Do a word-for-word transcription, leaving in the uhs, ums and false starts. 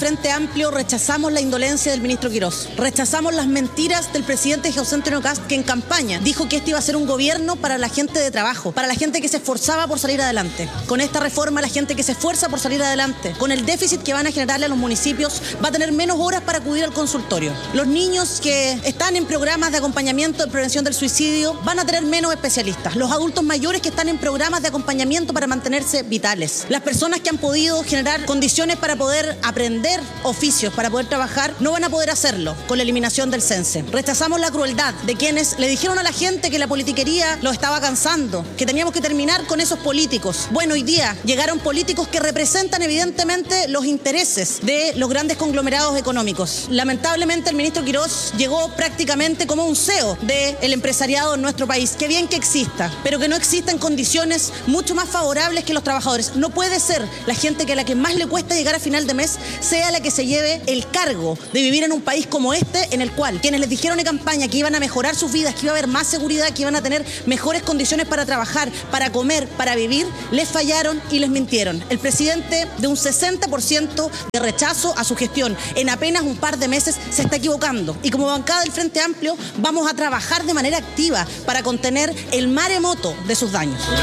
Frente Amplio rechazamos la indolencia del ministro Quirós, rechazamos las mentiras del presidente José Antonio Kast, que en campaña dijo que este iba a ser un gobierno para la gente de trabajo, para la gente que se esforzaba por salir adelante. Con esta reforma, la gente que se esfuerza por salir adelante, con el déficit que van a generarle a los municipios, va a tener menos horas para acudir al consultorio. Los niños que están en programas de acompañamiento de prevención del suicidio van a tener menos especialistas. Los adultos mayores que están en programas de acompañamiento para mantenerse vitales. Las personas que han podido generar condiciones para poder aprender oficios, para poder trabajar, no van a poder hacerlo con la eliminación del CENSE. Rechazamos la crueldad de quienes le dijeron a la gente que la politiquería los estaba cansando, que teníamos que terminar con esos políticos. Bueno, hoy día llegaron políticos que representan evidentemente los intereses de los grandes conglomerados económicos. Lamentablemente el ministro Quirós llegó prácticamente como un C E O del empresariado en nuestro país. Qué bien que exista, pero que no exista en condiciones mucho más favorables que los trabajadores. No puede ser la gente que a la que más le cuesta llegar a final de mes sea la que se lleve el cargo de vivir en un país como este, en el cual quienes les dijeron en campaña que iban a mejorar sus vidas, que iba a haber más seguridad, que iban a tener mejores condiciones para trabajar, para comer, para vivir, les fallaron y les mintieron. El presidente, de un sesenta por ciento de rechazo a su gestión en apenas un par de meses, se está equivocando. Y como bancada del Frente Amplio vamos a trabajar de manera activa para contener el maremoto de sus daños.